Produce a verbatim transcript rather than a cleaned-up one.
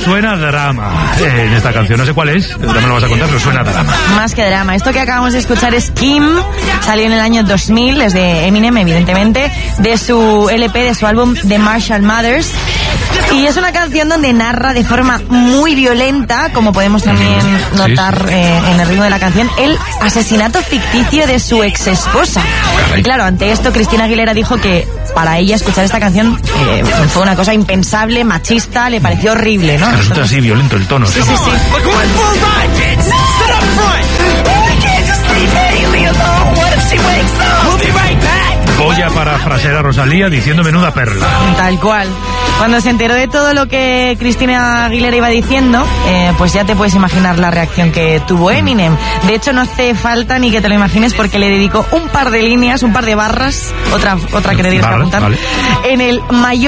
suena drama en esta canción. No sé cuál es, no me lo vas a contar, pero suena drama. Más que drama. Esto que acabamos de escuchar es Kim. Salió en el año dos mil, es de Eminem, evidentemente, de su L P, de su álbum The Marshall Mathers. Y es una canción donde narra de forma muy violenta, como podemos también notar sí, sí. Eh, en el ritmo de la canción, el asesinato ficticio de su ex esposa. Y claro, ante esto Cristina Aguilera dijo que para ella escuchar esta canción eh, fue una cosa impensable, machista, le pareció horrible, ¿no? Resulta así violento el tono. Sí, sí, sí. Voy a parafrasear a Rosalía diciendo menuda perla. Tal cual. Cuando se enteró de todo lo que Cristina Aguilera iba diciendo, eh, pues ya te puedes imaginar la reacción que tuvo Eminem. De hecho, no hace falta ni que te lo imagines porque le dedicó un par de líneas, un par de barras, otra otra que le tienes que apuntar, vale. En el mayor